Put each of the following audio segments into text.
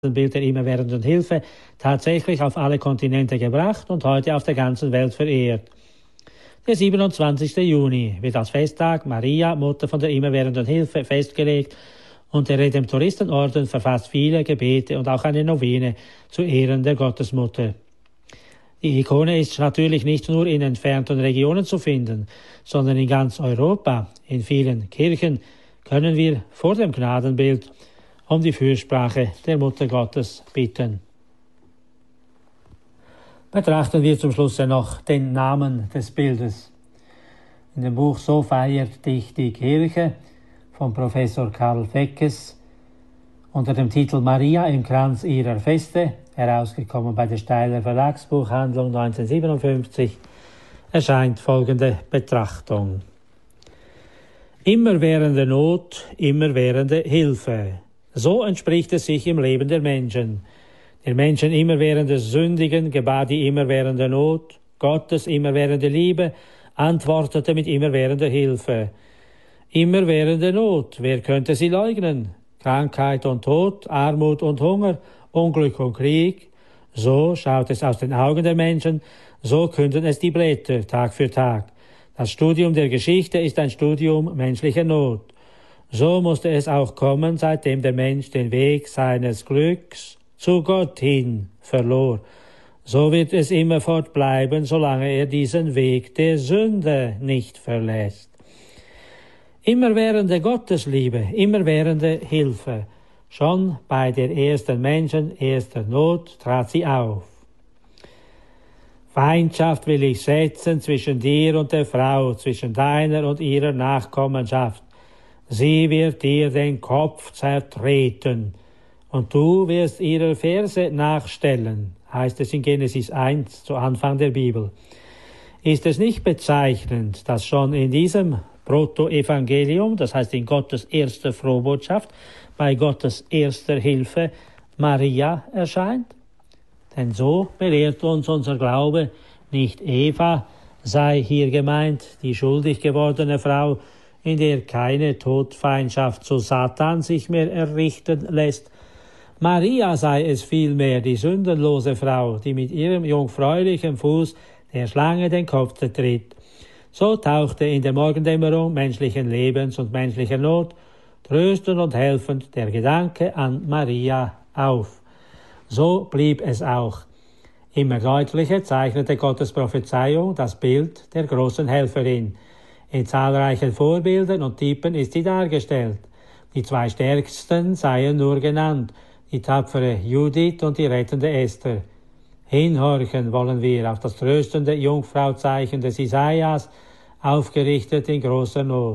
Bild der immerwährenden Hilfe tatsächlich auf alle Kontinente gebracht und heute auf der ganzen Welt verehrt. Der 27. Juni wird als Festtag Maria, Mutter von der immerwährenden Hilfe, festgelegt und der Redemptoristenorden verfasst viele Gebete und auch eine Novene zu Ehren der Gottesmutter. Die Ikone ist natürlich nicht nur in entfernten Regionen zu finden, sondern in ganz Europa. In vielen Kirchen können wir vor dem Gnadenbild um die Fürsprache der Mutter Gottes bitten. Betrachten wir zum Schluss noch den Namen des Bildes. In dem Buch So feiert dich die Kirche von Professor Karl Feckes unter dem Titel Maria im Kranz ihrer Feste, herausgekommen bei der Steiler Verlagsbuchhandlung 1957, erscheint folgende Betrachtung. Immerwährende Not, immerwährende Hilfe. So entspricht es sich im Leben der Menschen. Der Menschen immerwährendes Sündigen gebar die immerwährende Not, Gottes immerwährende Liebe antwortete mit immerwährender Hilfe. Immerwährende Not, wer könnte sie leugnen? Krankheit und Tod, Armut und Hunger, Unglück und Krieg. So schaut es aus den Augen der Menschen, so künden es die Blätter Tag für Tag. Das Studium der Geschichte ist ein Studium menschlicher Not. So musste es auch kommen, seitdem der Mensch den Weg seines Glücks zu Gott hin verlor. So wird es immerfort bleiben, solange er diesen Weg der Sünde nicht verlässt. Immerwährende Gottesliebe, immerwährende Hilfe. Schon bei der ersten Menschen, erster Not, trat sie auf. Feindschaft will ich setzen zwischen dir und der Frau, zwischen deiner und ihrer Nachkommenschaft. Sie wird dir den Kopf zertreten, und du wirst ihrer Verse nachstellen, heißt es in Genesis 1 zu Anfang der Bibel. Ist es nicht bezeichnend, dass schon in diesem Protoevangelium, das heißt in Gottes erster Frohbotschaft, bei Gottes erster Hilfe Maria erscheint? Denn so belehrt uns unser Glaube, nicht Eva sei hier gemeint, die schuldig gewordene Frau, in der keine Todfeindschaft zu Satan sich mehr errichten lässt. Maria sei es vielmehr, die sündenlose Frau, die mit ihrem jungfräulichen Fuß der Schlange den Kopf zertritt. So tauchte in der Morgendämmerung menschlichen Lebens und menschlicher Not tröstend und helfend der Gedanke an Maria auf. So blieb es auch. Immer deutlicher zeichnete Gottes Prophezeiung das Bild der großen Helferin. In zahlreichen Vorbildern und Typen ist sie dargestellt. Die zwei stärksten seien nur genannt, die tapfere Judith und die rettende Esther. Hinhorchen wollen wir auf das tröstende Jungfrauzeichen des Isaias, aufgerichtet in großer Not.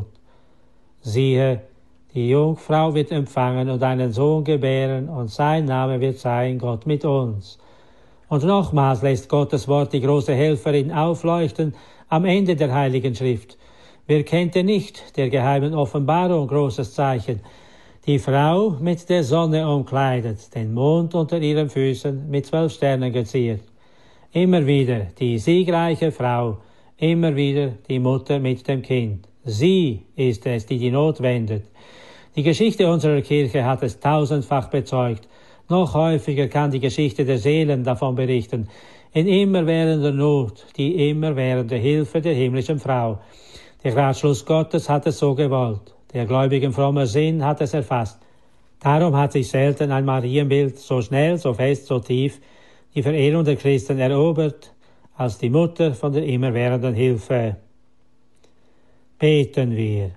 Siehe, die Jungfrau wird empfangen und einen Sohn gebären, und sein Name wird sein, Gott mit uns. Und nochmals lässt Gottes Wort die große Helferin aufleuchten am Ende der Heiligen Schrift. Wer kennt denn nicht der geheimen Offenbarung großes Zeichen? Die Frau mit der Sonne umkleidet, den Mond unter ihren Füßen mit 12 Sternen geziert. Immer wieder die siegreiche Frau, immer wieder die Mutter mit dem Kind. Sie ist es, die die Not wendet. Die Geschichte unserer Kirche hat es tausendfach bezeugt. Noch häufiger kann die Geschichte der Seelen davon berichten. In immerwährender Not, die immerwährende Hilfe der himmlischen Frau. Der Ratschluss Gottes hat es so gewollt. Der gläubigen frommer Sinn hat es erfasst. Darum hat sich selten ein Marienbild so schnell, so fest, so tief die Verehrung der Christen erobert, als die Mutter von der immerwährenden Hilfe. Beten wir.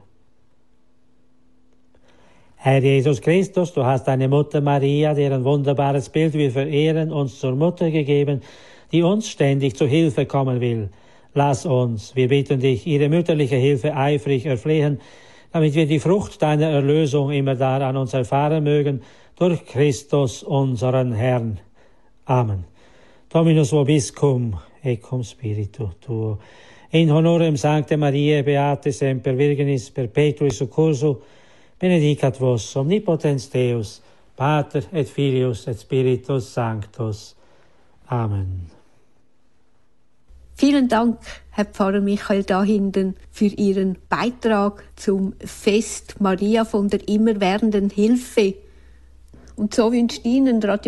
Herr Jesus Christus, du hast deine Mutter Maria, deren wunderbares Bild wir verehren, uns zur Mutter gegeben, die uns ständig zu Hilfe kommen will. Lass uns, wir bitten dich, ihre mütterliche Hilfe eifrig erflehen, damit wir die Frucht deiner Erlösung immer da an uns erfahren mögen, durch Christus unseren Herrn. Amen. Dominus vobiscum, et cum spiritu tuo. In honorem Sancte Mariae Beate semper Virginis perpetui succursu, benedicat vos omnipotens Deus, Pater et Filius et Spiritus Sanctus. Amen. Vielen Dank, Herr Pfarrer Michael Dahinden, für Ihren Beitrag zum Fest Maria von der immerwährenden Hilfe. Und so wünscht Ihnen Radio